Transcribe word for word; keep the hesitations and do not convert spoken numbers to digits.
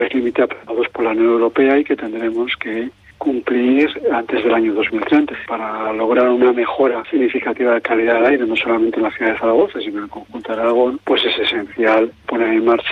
es límite aprobados por la Unión Europea y que tendremos que cumplir antes del año dos mil treinta para lograr una mejora significativa de calidad del aire, no solamente en la ciudad de Zaragoza, sino en el conjunto de Aragón. Pues es esencial poner en marcha